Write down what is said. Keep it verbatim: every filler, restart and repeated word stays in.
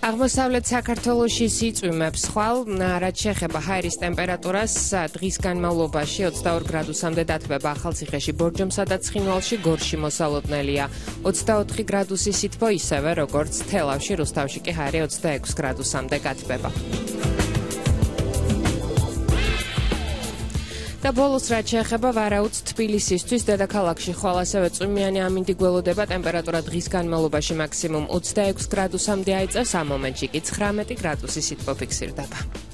აღმოსავლეთ საქართველოში სიწვიმებს ხვალ, რაც შეეხება ჰაერის ტემპერატურას, დღის განმავლობაში ოცდაორ გრადუსამდე დათბება ახალციხეში, ბორჯომსა და ცხინვალში, გორში მოსალოდნელია ოცდაოთხი გრადუსი სითბო, ისევე როგორც თელავში, რუსთავში კი ჰაერი ოცდაექვსი გრადუსამდე გათბება. და ბოლოს რაც შეეხება ვარაუდს თბილისისთვის, დედაქალაქში ხვალ ასევე წვიმიანი ამინდი გველოდება, ტემპერატურა დღის განმავლობაში მაქსიმუმ ოცდაექვსი გრადუსამდე აიწევს, ამ მომენტში კი ცხრამეტი გრადუსი სითბო ფიქსირდება.